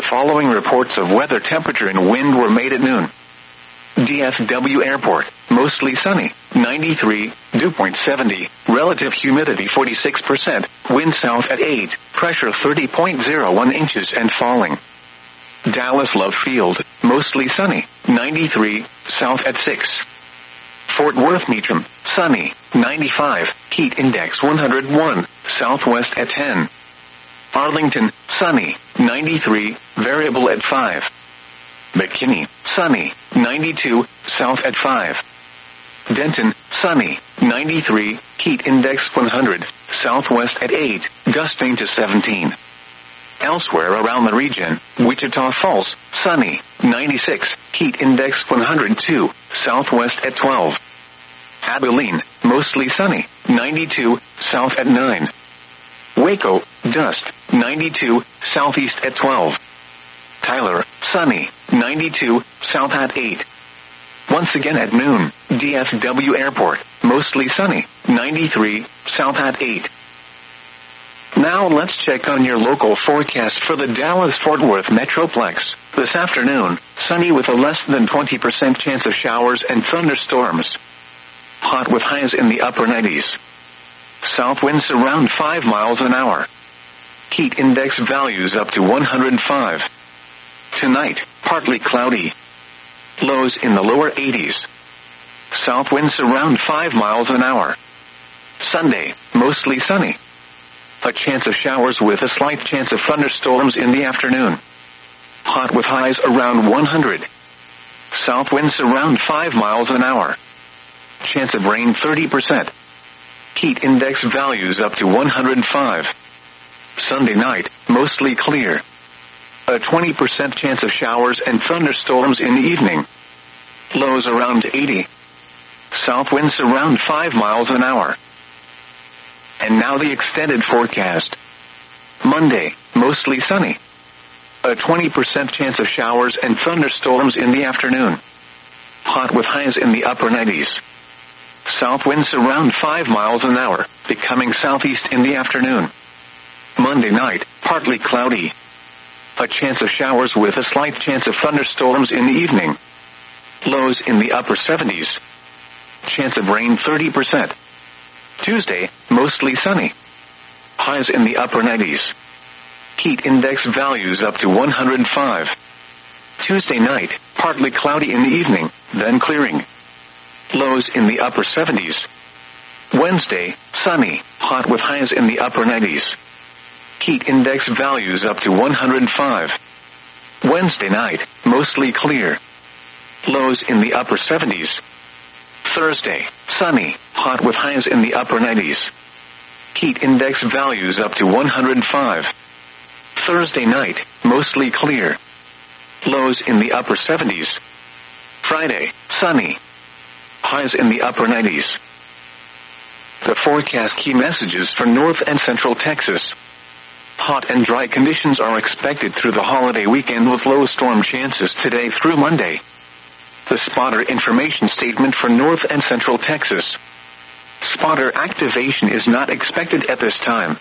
The following reports of weather, temperature, and wind were made at noon. DFW Airport, mostly sunny, 93, dew point 70, relative humidity 46%, wind south at 8, pressure 30.01 inches and falling. Dallas Love Field, mostly sunny, 93, south at 6. Fort Worth Meacham, sunny, 95, heat index 101, southwest at 10. Arlington, sunny, 93, variable at 5. McKinney, sunny, 92, south at 5. Denton, sunny, 93, heat index 100, southwest at 8, gusting to 17. Elsewhere around the region, Wichita Falls, sunny, 96, heat index 102, southwest at 12. Abilene, mostly sunny, 92, south at 9. Waco, dust, 92, southeast at 12. Tyler, sunny, 92, south at 8. Once again at noon, DFW Airport, mostly sunny, 93, south at 8. Now let's check on your local forecast for the Dallas-Fort Worth Metroplex. This afternoon, sunny with a less than 20% chance of showers and thunderstorms. Hot with highs in the upper 90s. South winds around 5 miles an hour. Heat index values up to 105. Tonight, partly cloudy. Lows in the lower 80s. South winds around 5 miles an hour. Sunday, mostly sunny. A chance of showers with a slight chance of thunderstorms in the afternoon. Hot with highs around 100. South winds around 5 miles an hour. Chance of rain 30%. Heat index values up to 105. Sunday night, mostly clear. A 20% chance of showers and thunderstorms in the evening. Lows around 80. South winds around 5 miles an hour. And now the extended forecast. Monday, mostly sunny. A 20% chance of showers and thunderstorms in the afternoon. Hot with highs in the upper 90s. South winds around 5 miles an hour, becoming southeast in the afternoon. Monday night, partly cloudy. A chance of showers with a slight chance of thunderstorms in the evening. Lows in the upper 70s. Chance of rain 30%. Tuesday, mostly sunny. Highs in the upper 90s. Heat index values up to 105. Tuesday night, partly cloudy in the evening, then clearing. Lows in the upper 70s. Wednesday, sunny, hot with highs in the upper 90s. Heat index values up to 105. Wednesday night, mostly clear. Lows in the upper 70s. Thursday, sunny, hot with highs in the upper 90s. Heat index values up to 105. Thursday night, mostly clear. Lows in the upper 70s. Friday, sunny. Highs in the upper 90s. The forecast key messages for North and Central Texas. Hot and dry conditions are expected through the holiday weekend with low storm chances today through Monday. The spotter information statement for North and Central Texas. Spotter activation is not expected at this time.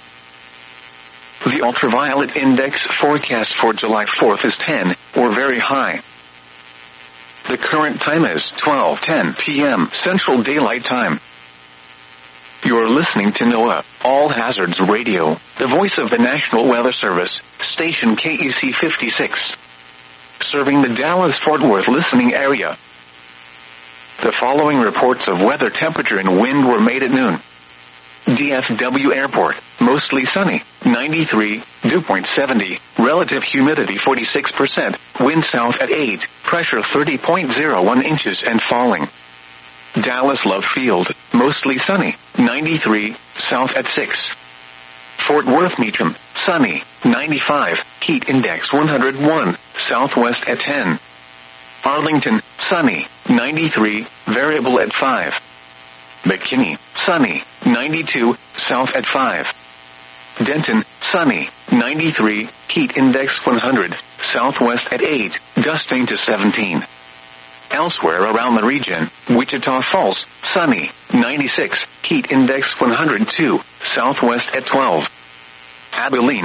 The ultraviolet index forecast for July 4th is 10, or very high. The current time is 12:10 p.m. Central Daylight Time. You're listening to NOAA, All Hazards Radio, the voice of the National Weather Service, station KEC 56. Serving the Dallas-Fort Worth listening area. The following reports of weather, temperature, and wind were made at noon. DFW Airport, mostly sunny, 93, dew point 70, relative humidity 46%, wind south at 8, pressure 30.01 inches and falling. Dallas Love Field, mostly sunny, 93, south at 6. Fort Worth Meacham, sunny, 95, heat index 101, southwest at 10. Arlington, sunny, 93, variable at 5. McKinney, sunny, 92, south at 5. Denton, sunny, 93, heat index 100, southwest at 8, gusting to 17. Elsewhere around the region, Wichita Falls, sunny, 96, heat index 102, southwest at 12. Abilene,